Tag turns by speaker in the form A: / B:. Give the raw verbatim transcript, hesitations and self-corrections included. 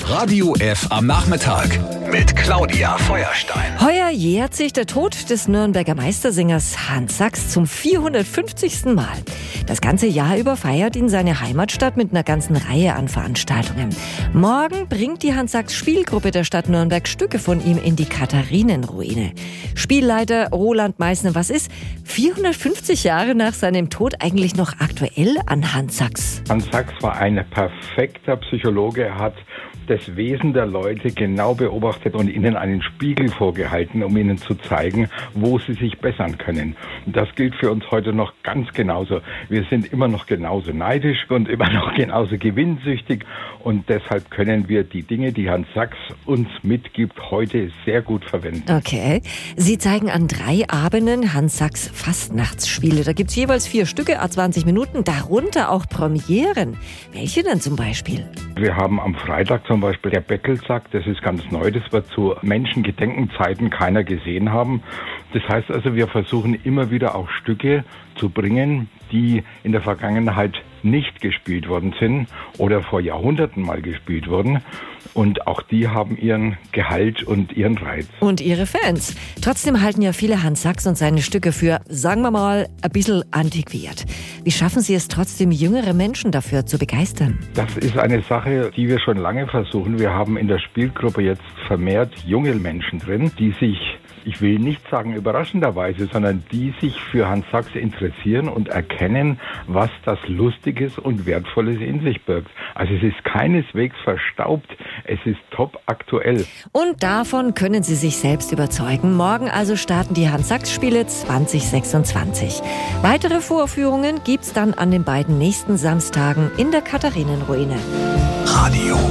A: Radio F am Nachmittag mit Claudia Feuerstein.
B: Heuer jährt sich der Tod des Nürnberger Meistersängers Hans Sachs zum vierhundertfünfzigsten Mal. Das ganze Jahr über feiert ihn seine Heimatstadt mit einer ganzen Reihe an Veranstaltungen. Morgen bringt die Hans Sachs Spielgruppe der Stadt Nürnberg Stücke von ihm in die Katharinenruine. Spielleiter Roland Meissner, was ist vierhundertfünfzig Jahre nach seinem Tod eigentlich noch aktuell an Hans Sachs?
C: Hans Sachs war ein perfekter Psychologe. Er hat das Wesen der Leute genau beobachtet und ihnen einen Spiegel vorgehalten, um ihnen zu zeigen, wo sie sich bessern können. Und das gilt für uns heute noch ganz genauso. Wir sind immer noch genauso neidisch und immer noch genauso gewinnsüchtig und deshalb können wir die Dinge, die Hans Sachs uns mitgibt, heute sehr gut verwenden.
B: Okay. Sie zeigen an drei Abenden Hans Sachs Fastnachtsspiele. Da gibt es jeweils vier Stücke, à zwanzig Minuten, darunter auch Premieren. Welche denn zum Beispiel?
C: Wir haben am Freitag zum Beispiel der Beckelsack, das ist ganz neu, das wird zu Menschengedenkenzeiten keiner gesehen haben. Das heißt also, wir versuchen immer wieder auch Stücke zu bringen, die in der Vergangenheit nicht gespielt worden sind oder vor Jahrhunderten mal gespielt wurden. Und auch die haben ihren Gehalt und ihren Reiz.
B: Und ihre Fans. Trotzdem halten ja viele Hans Sachs und seine Stücke für, sagen wir mal, ein bisschen antiquiert. Wie schaffen Sie es trotzdem, jüngere Menschen dafür zu begeistern?
C: Das ist eine Sache, die wir schon lange versuchen. Wir haben in der Spielgruppe jetzt vermehrt junge Menschen drin, die sich, ich will nicht sagen überraschenderweise, sondern die sich für Hans Sachs interessieren und erkennen, was das Lustiges und Wertvolles in sich birgt. Also es ist keineswegs verstaubt, es ist top aktuell.
B: Und davon können Sie sich selbst überzeugen. Morgen also starten die Hans Sachs Spiele zwanzig sechsundzwanzig. Weitere Vorführungen gibt's dann an den beiden nächsten Samstagen in der Katharinenruine.
A: Radio